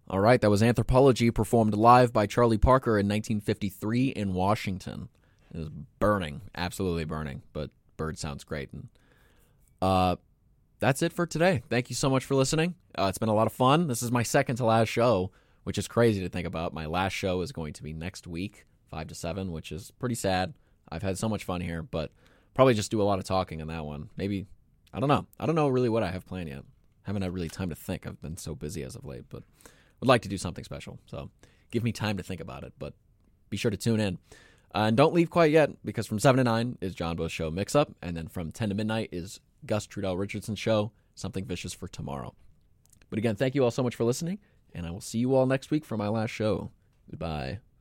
All right, that was Anthropology, performed live by Charlie Parker in 1953 in Washington. It was burning, absolutely burning, but Bird sounds great. And that's it for today. Thank you so much for listening. It's been a lot of fun. This is my second to last show, which is crazy to think about. My last show is going to be next week, 5 to 7, which is pretty sad. I've had so much fun here, but probably just do a lot of talking on that one. Maybe, I don't know. I don't know really what I have planned yet. Haven't had really time to think. I've been so busy as of late, but would like to do something special. So give me time to think about it, but be sure to tune in. And don't leave quite yet, because from 7 to 9 is John Bo's show Mix Up, and then from 10 to midnight is Gus Trudell Richardson's show, Something Vicious for Tomorrow. But again, thank you all so much for listening, and I will see you all next week for my last show. Goodbye.